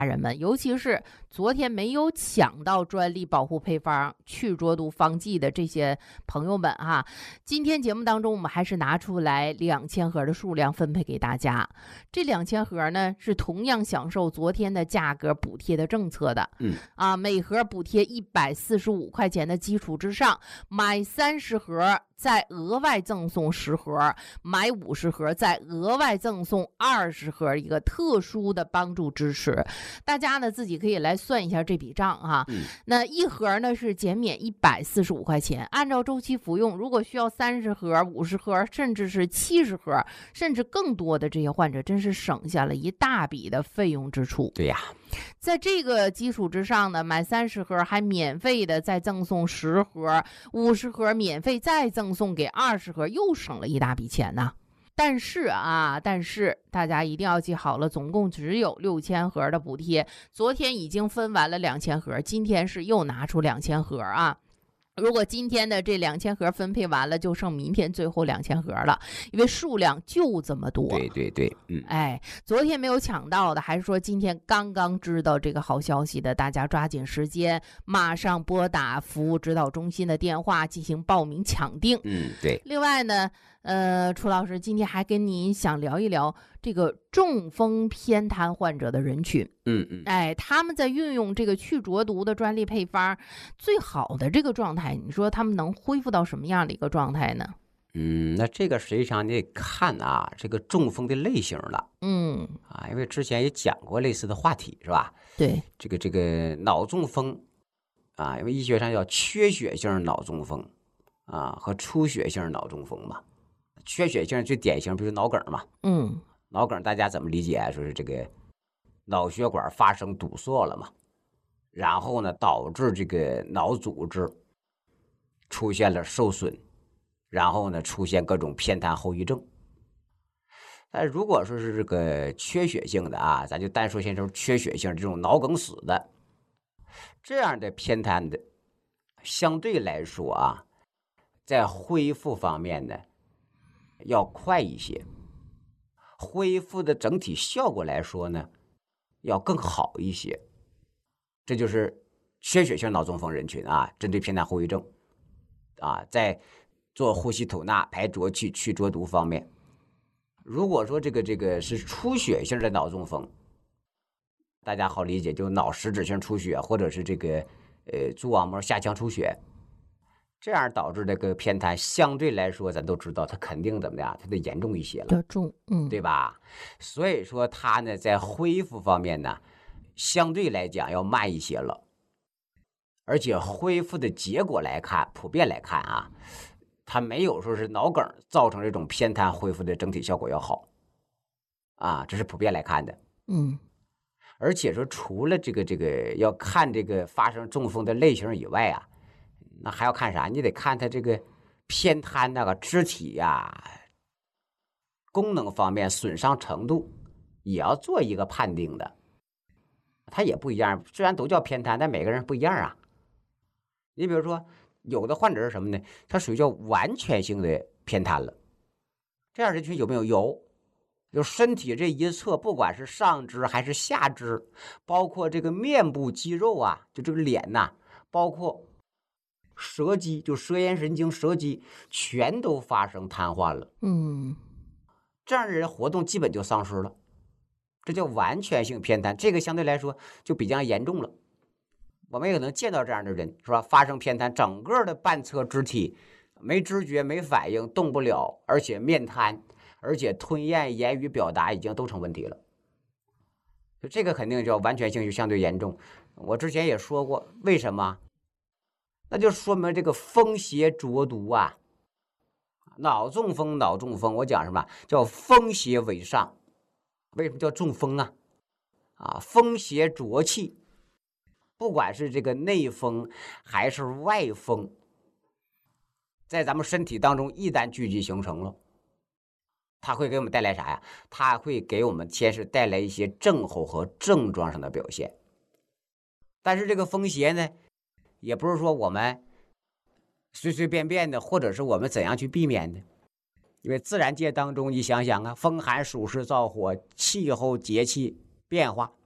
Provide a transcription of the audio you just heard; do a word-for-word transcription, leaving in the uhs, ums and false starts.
人们，尤其是昨天没有抢到专利保护配方去浊毒方剂的这些朋友们哈，今天节目当中我们还是拿出来两千盒的数量分配给大家。这两千盒呢是同样享受昨天的价格补贴的政策的， 嗯啊，每盒补贴一百四十五块钱的基础之上，买三十盒再额外赠送十盒，买五十盒再额外赠送二十盒，一个特殊的帮助支持。大家呢自己可以来算一下这笔账哈、 嗯。 那一盒呢是减免一百四十五块钱，按照周期服用，如果需要三十盒、五十盒，甚至是七十盒，甚至更多的这些患者，真是省下了一大笔的费用支出。 对呀， 在这个基础之上呢，买三十盒还免费的再赠送十盒，五十盒免费再赠送给二十盒，又省了一大笔钱呢。但是啊，但是大家一定要记好了，总共只有六千盒的补贴，昨天已经分完了两千盒，今天是又拿出两千盒啊。如果今天的这两千盒分配完了，就剩明天最后两千盒了，因为数量就这么多。 对对对，嗯， 哎，昨天没有抢到的，还是说今天刚刚知道这个好消息的，大家抓紧时间，马上拨打服务指导中心的电话进行报名抢订。 嗯，对。 另外呢，呃，楚老师今天还跟您想聊一聊这个中风偏瘫患者的人群。 嗯嗯， 哎，他们在运用这个去浊毒的专利配方最好的这个状态，你说他们能恢复到什么样的一个状态呢？ 嗯，那这个实际上你得看啊，这个中风的类型了。 嗯， 啊，因为之前也讲过类似的话题，是吧？ 对， 这个这个脑中风啊，因为医学上叫缺血性脑中风啊和出血性脑中风嘛。缺血性最典型，比如脑梗嘛。 嗯， 脑梗大家怎么理解啊？说是这个脑血管发生堵塞了嘛，然后呢导致这个脑组织出现了受损，然后呢出现各种偏瘫后遗症。但如果说是这个缺血性的啊，咱就单说先说缺血性这种脑梗死的这样的偏瘫的，相对来说啊，在恢复方面呢要快一些，恢复的整体效果来说呢要更好一些。这就是缺血性脑中风人群啊，针对偏瘫后遗症啊，在做呼吸吐纳、排浊气、去浊毒方面。如果说这个这个是出血性的脑中风，大家好理解，就脑实质性出血，或者是这个呃蛛网膜下腔出血，这样导致这个偏瘫，相对来说咱都知道它肯定怎么样，它得严重一些了， 比较重，嗯， 对吧？所以说它呢在恢复方面呢相对来讲要慢一些了，而且恢复的结果来看，普遍来看啊，它没有说是脑梗造成这种偏瘫恢复的整体效果要好啊，这是普遍来看的。 嗯， 而且说除了这个这个要看这个发生中风的类型以外啊，那还要看啥？你得看它这个偏瘫那个肢体呀、啊、功能方面损伤程度，也要做一个判定的。它也不一样，虽然都叫偏瘫，但每个人不一样啊。你比如说有的患者是什么呢？他属于叫完全性的偏瘫了。这样人群有没有？有，就身体这一侧，不管是上肢还是下肢，包括这个面部肌肉啊，就这个脸呐、啊，包括舌肌，就舌咽神经、舌肌，全都发生瘫痪了。 嗯， 这样的人活动基本就丧失了，这叫完全性偏瘫。这个相对来说就比较严重了。我们也可能见到这样的人，是吧？发生偏瘫，整个的半侧肢体没知觉、没反应，动不了，而且面瘫，而且吞咽、言语表达已经都成问题了。就这个肯定叫完全性就相对严重。我之前也说过，为什么？那就说明这个风邪浊毒啊，脑中风，脑中风，我讲什么？叫风邪为上。为什么叫中风啊？啊，风邪浊气。不管是这个内风还是外风，在咱们身体当中一旦聚集形成了，它会给我们带来啥呀？它会给我们先是带来一些症候和症状上的表现。但是这个风邪呢，也不是说我们随随便便的，或者是我们怎样去避免的。因为自然界当中，你想想啊，风寒暑湿燥火，气候节气变化，